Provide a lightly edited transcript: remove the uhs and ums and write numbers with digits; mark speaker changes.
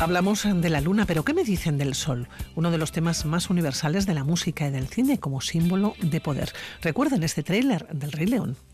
Speaker 1: Hablamos de la luna, pero ¿qué me dicen del sol? Uno de los temas más universales de la música y del cine como símbolo de poder. Recuerden este tráiler del Rey León.